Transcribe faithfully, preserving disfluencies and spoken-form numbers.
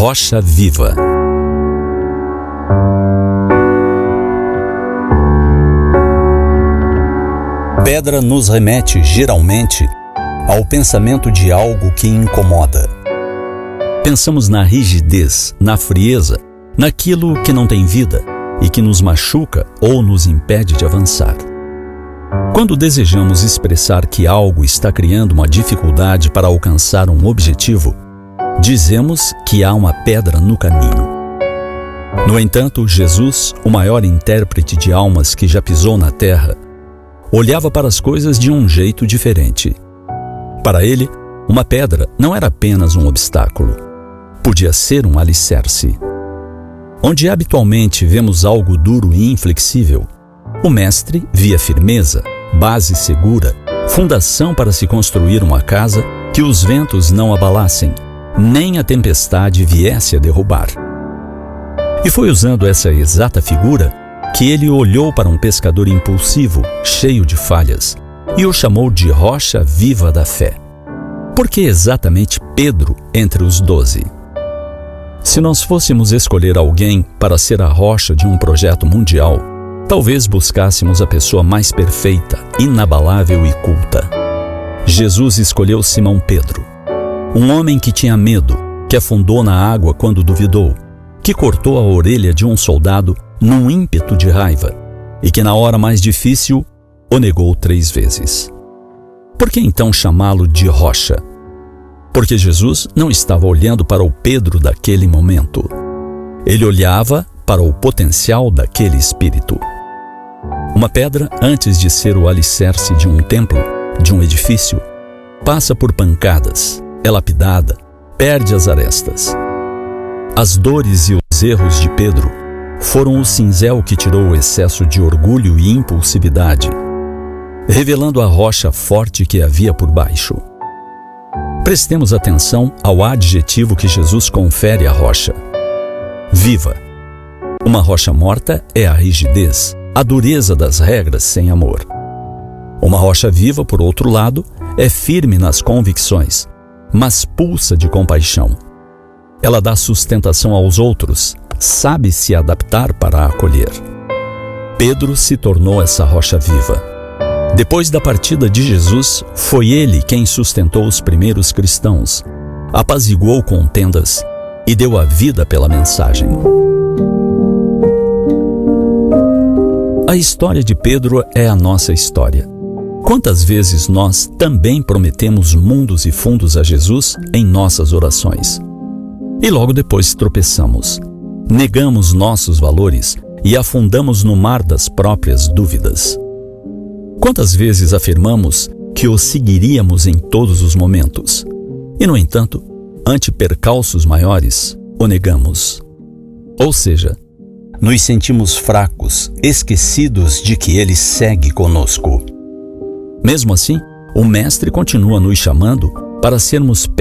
Rocha Viva. Pedra nos remete, geralmente, ao pensamento de algo que incomoda. Pensamos na rigidez, na frieza, naquilo que não tem vida e que nos machuca ou nos impede de avançar. Quando desejamos expressar que algo está criando uma dificuldade para alcançar um objetivo, dizemos que há uma pedra no caminho. No entanto, Jesus, o maior intérprete de almas que já pisou na terra, olhava para as coisas de um jeito diferente. Para ele, uma pedra não era apenas um obstáculo. Podia ser um alicerce. Onde habitualmente vemos algo duro e inflexível, o mestre via firmeza, base segura, fundação para se construir uma casa que os ventos não abalassem, nem a tempestade viesse a derrubar. E foi usando essa exata figura que ele olhou para um pescador impulsivo, cheio de falhas, e o chamou de rocha viva da fé. Por que exatamente Pedro entre os doze? Se nós fôssemos escolher alguém para ser a rocha de um projeto mundial, talvez buscássemos a pessoa mais perfeita, inabalável e culta. Jesus escolheu Simão Pedro, um homem que tinha medo, que afundou na água quando duvidou, que cortou a orelha de um soldado num ímpeto de raiva e que na hora mais difícil o negou três vezes. Por que então chamá-lo de rocha? Porque Jesus não estava olhando para o Pedro daquele momento. Ele olhava para o potencial daquele espírito. Uma pedra, antes de ser o alicerce de um templo, de um edifício, passa por pancadas, é lapidada, perde as arestas. As dores e os erros de Pedro foram o cinzel que tirou o excesso de orgulho e impulsividade, revelando a rocha forte que havia por baixo. Prestemos atenção ao adjetivo que Jesus confere à rocha: viva. Uma rocha morta é a rigidez, a dureza das regras sem amor. Uma rocha viva, por outro lado, é firme nas convicções, mas pulsa de compaixão. Ela dá sustentação aos outros, sabe se adaptar para acolher. Pedro se tornou essa rocha viva. Depois da partida de Jesus, foi ele quem sustentou os primeiros cristãos, apaziguou contendas e deu a vida pela mensagem. A história de Pedro é a nossa história. Quantas vezes nós também prometemos mundos e fundos a Jesus em nossas orações? E logo depois tropeçamos, negamos nossos valores e afundamos no mar das próprias dúvidas. Quantas vezes afirmamos que o seguiríamos em todos os momentos e, no entanto, ante percalços maiores, o negamos? Ou seja, nos sentimos fracos, esquecidos de que Ele segue conosco. Mesmo assim, o Mestre continua nos chamando para sermos